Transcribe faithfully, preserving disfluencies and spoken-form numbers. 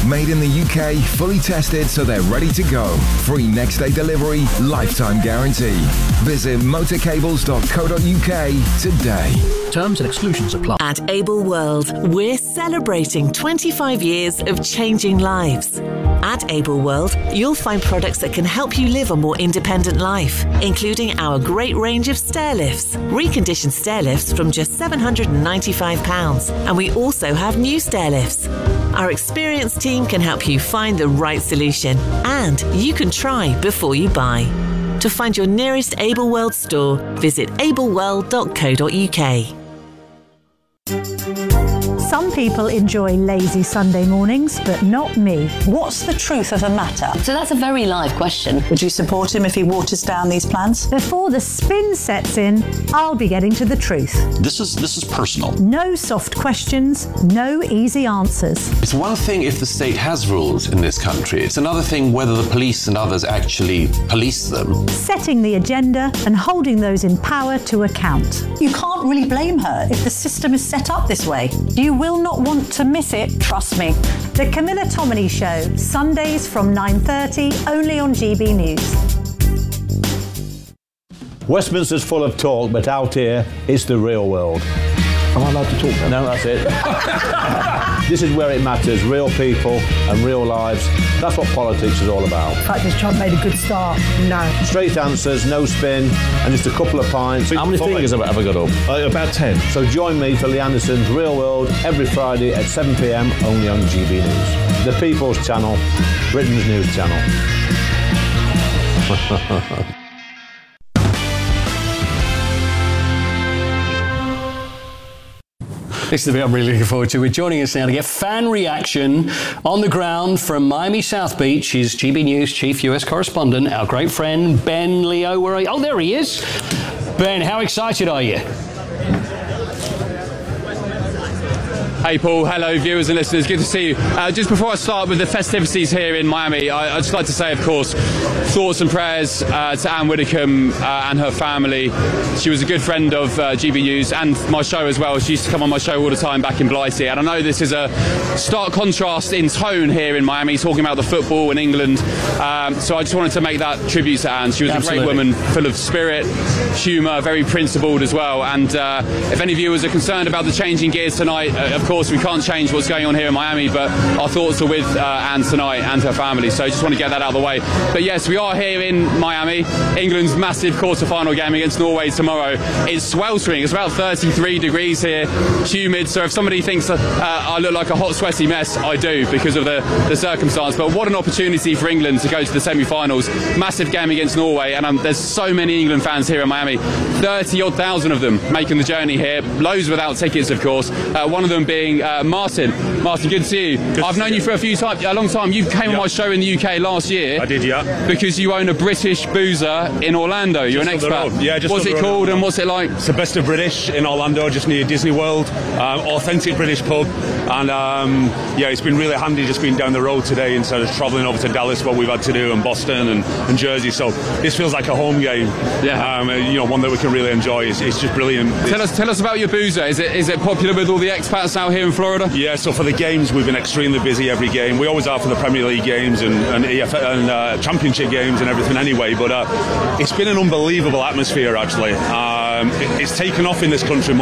Made in the U K, fully tested so they're ready to go. Free next day delivery, lifetime guarantee. Visit motorcables dot co dot U K today. Terms and exclusions apply. At Able World, we're celebrating twenty-five years of changing lives. At Able World, you'll find products that can help you live a more independent life, including our great range of stair lifts, reconditioned stair lifts from just seven hundred ninety-five pounds, and we also have new stair lifts. Our experienced team can help you find the right solution, and you can try before you buy. To find your nearest Able World store, visit able world dot co dot U K. Some people enjoy lazy Sunday mornings, but not me. What's the truth of the matter? So that's a very live question. Would you support him if he waters down these plans? Before the spin sets in, I'll be getting to the truth. This is this is personal. No soft questions, no easy answers. It's one thing if the state has rules in this country. It's another thing whether the police and others actually police them. Setting the agenda and holding those in power to account. You can't really blame her if the system is set up this way. You will not want to miss it, trust me. The Camilla Tominey Show, Sundays from nine thirty, only on G B News. Westminster's full of talk, but out here, it's the real world. Am I allowed to talk now? No, that's it. This is where it matters, real people and real lives. That's what politics is all about. In fact, this Trump made a good start. No. Straight answers, no spin, and just a couple of pints. How many fingers have I ever got up? Uh, about ten. So join me for Lee Anderson's Real World every Friday at seven p m only on G B News. The People's Channel, Britain's news channel. This is the bit I'm really looking forward to. We're joining us now to get fan reaction on the ground from Miami South Beach is G B News Chief U S Correspondent, our great friend Ben Leo. Where are you? Oh, there he is. Ben, how excited are you? Hey Paul, hello viewers and listeners, good to see you. Uh, just before I start with the festivities here in Miami, I, I'd just like to say, of course, thoughts and prayers uh, to Anne Widdecombe uh, and her family. She was a good friend of uh, G B News and my show as well. She used to come on my show all the time back in Blighty, and I know this is a stark contrast in tone here in Miami, talking about the football in England. Um, so I just wanted to make that tribute to Anne. She was Absolutely. a great woman, full of spirit, humour, very principled as well. And uh, if any viewers are concerned about the changing gears tonight, uh, of course, we can't change what's going on here in Miami, but our thoughts are with uh, Anne tonight and her family, so I just want to get that out of the way. But yes, we are here in Miami, England's massive quarter-final game against Norway tomorrow. It's sweltering, it's about thirty-three degrees here, humid, so if somebody thinks uh, I look like a hot, sweaty mess, I do, because of the, the circumstance. But what an opportunity for England to go to the semi-finals. Massive game against Norway, and um, there's so many England fans here in Miami, thirty odd thousand of them making the journey here, loads without tickets, of course, uh, one of them being Uh, Martin. Martin, good to see you. Good I've known you for a few times, a long time. You came yeah. on my show in the U K last year. I did, yeah. Because you own a British boozer in Orlando. You're just an expat. Yeah, just What's it called and what's it like? It's the Best of British in Orlando, just near Disney World. Um, authentic British pub. And um, yeah, it's been really handy just being down the road today instead of travelling over to Dallas, what we've had to do, and Boston and, and Jersey. So this feels like a home game. Yeah. Um, you know, one that we can really enjoy. It's, it's just brilliant. Tell us, tell us about your boozer. Is it is it popular with all the expats out here in Florida? Yeah, so for the games, we've been extremely busy every game. We always are for the Premier League games and, and, E F L and uh, Championship games and everything anyway, but uh, it's been an unbelievable atmosphere, actually. Um, it, it's taken off in this country more